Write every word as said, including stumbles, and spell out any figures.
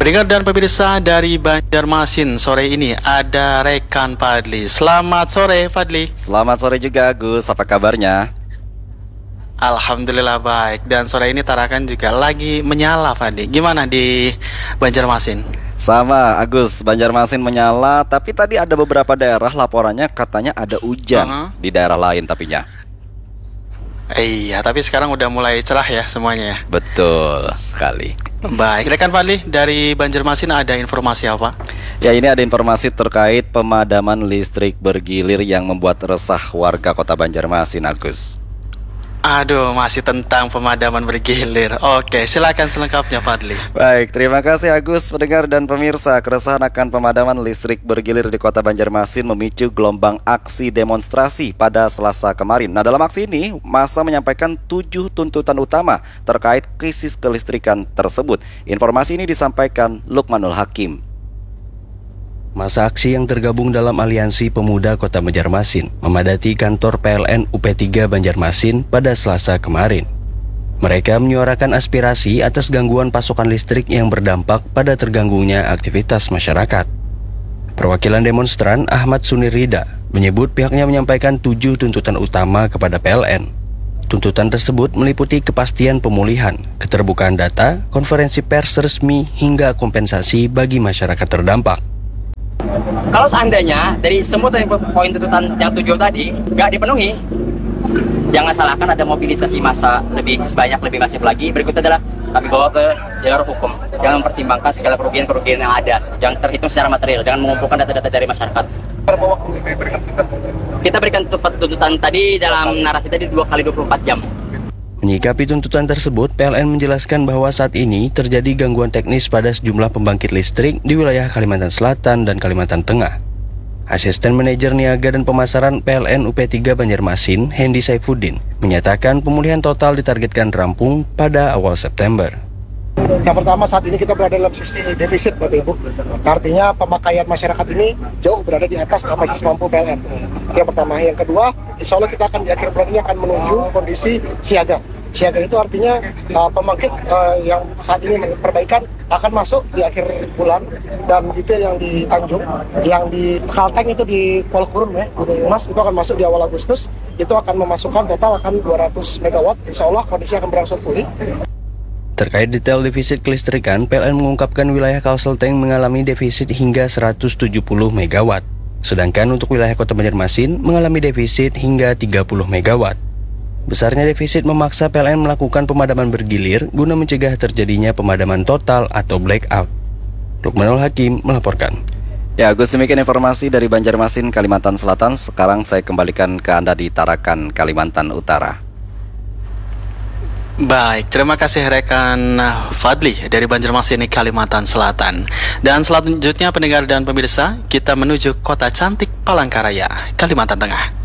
Pendengar dan pemirsa dari Banjarmasin, sore ini ada rekan Fadli. Selamat sore Fadli. Selamat sore juga Agus, apa kabarnya? Alhamdulillah baik. Dan sore ini Tarakan juga lagi menyala Fadli. Gimana di Banjarmasin? Sama Agus, Banjarmasin menyala. Tapi tadi ada beberapa daerah laporannya katanya ada hujan uh-huh. di daerah lain tapinya. Iya, tapi sekarang udah mulai cerah ya semuanya ya. Betul sekali. Baik, rekan Fadli dari Banjarmasin ada informasi apa? Ya, ini ada informasi terkait pemadaman listrik bergilir yang membuat resah warga kota Banjarmasin, Agus. Aduh, masih tentang pemadaman bergilir. Oke, silakan selengkapnya Fadli. Baik, terima kasih Agus, pendengar dan pemirsa. Keresahan akan pemadaman listrik bergilir di kota Banjarmasin memicu gelombang aksi demonstrasi pada Selasa kemarin. Nah, dalam aksi ini, massa menyampaikan tujuh tuntutan utama terkait krisis kelistrikan tersebut. Informasi ini disampaikan Lukmanul Hakim. Massa aksi yang tergabung dalam Aliansi Pemuda Kota Banjarmasin memadati kantor P L N U P tiga Banjarmasin pada Selasa kemarin. Mereka menyuarakan aspirasi atas gangguan pasokan listrik yang berdampak pada terganggunya aktivitas masyarakat. Perwakilan demonstran Ahmad Sunirida menyebut pihaknya menyampaikan tujuh tuntutan utama kepada P L N. Tuntutan tersebut meliputi kepastian pemulihan, keterbukaan data, konferensi pers resmi, hingga kompensasi bagi masyarakat terdampak. Kalau seandainya dari semua poin tuntutan yang tujuh tadi nggak dipenuhi, jangan salahkan ada mobilisasi massa lebih banyak, lebih masif lagi. Berikutnya adalah kami bawa ke jalur hukum. Jangan mempertimbangkan segala kerugian-kerugian yang ada, yang terhitung secara material, dengan mengumpulkan data-data dari masyarakat. Kita berikan tuntutan tadi dalam narasi tadi dua kali dua puluh empat jam. Menyikapi tuntutan tersebut, P L N menjelaskan bahwa saat ini terjadi gangguan teknis pada sejumlah pembangkit listrik di wilayah Kalimantan Selatan dan Kalimantan Tengah. Asisten Manajer Niaga dan Pemasaran P L N U P tiga Banjarmasin, Hendy Saifuddin, menyatakan pemulihan total ditargetkan rampung pada awal September. Yang pertama, saat ini kita berada dalam sisi defisit, Bapak Ibu. Artinya pemakaian masyarakat ini jauh berada di atas kapasitas mampu P L N. Yang pertama. Yang kedua, insya Allah kita akan di akhir bulan ini akan menuju kondisi siaga. Siaga itu artinya uh, pembangkit uh, yang saat ini perbaikan akan masuk di akhir bulan, dan itu yang di Tanjung, yang di Kalteng itu di Polkurun ya, Mas, itu akan masuk di awal Agustus. Itu akan memasukkan total akan dua ratus megawatt. Insya Allah kondisi akan berangsur pulih. Terkait detail defisit kelistrikan, P L N mengungkapkan wilayah Kalselteng mengalami defisit hingga seratus tujuh puluh megawatt. Sedangkan untuk wilayah Kota Banjarmasin mengalami defisit hingga tiga puluh megawatt. Besarnya defisit memaksa P L N melakukan pemadaman bergilir guna mencegah terjadinya pemadaman total atau blackout. Lukmanul Hakim melaporkan. Ya, Agus, demikian informasi dari Banjarmasin, Kalimantan Selatan. Sekarang saya kembalikan ke Anda di Tarakan, Kalimantan Utara. Baik, terima kasih rekan Fadli dari Banjarmasin, Kalimantan Selatan. Dan selanjutnya pendengar dan pemirsa, kita menuju kota cantik Palangkaraya, Kalimantan Tengah.